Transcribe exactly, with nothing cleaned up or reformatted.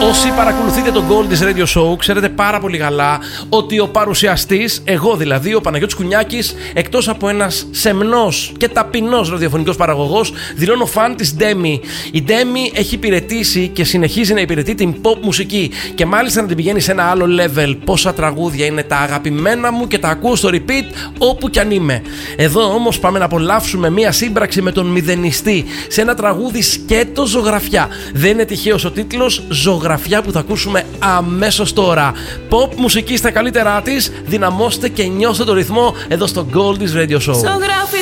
Όσοι παρακολουθείτε το Goldie's Radio Show, ξέρετε πάρα πολύ καλά ότι ο παρουσιαστής, εγώ δηλαδή, ο Παναγιώτης Κουνιάκης, εκτός από ένας σεμνός και ταπεινός ραδιοφωνικός παραγωγός, δηλώνω φαν της Demi. Η Demi έχει υπηρετήσει και συνεχίζει να υπηρετεί την pop μουσική και μάλιστα να την πηγαίνει σε ένα άλλο level. Πόσα τραγούδια είναι τα αγαπημένα μου και τα ακούω στο repeat όπου κι αν είμαι. Εδώ όμως πάμε να απολαύσουμε μία σύμπραξη με τον Μηδενιστή σε ένα τραγούδι σκέτο ζωγραφιά. Δεν είναι τυχαίος ο τίτλος, ζωγραφιά, που θα ακούσουμε αμέσως τώρα. Pop μουσική στα καλύτερά της, δυναμώστε και νιώστε το ρυθμό εδώ στο Goldie's Radio Show.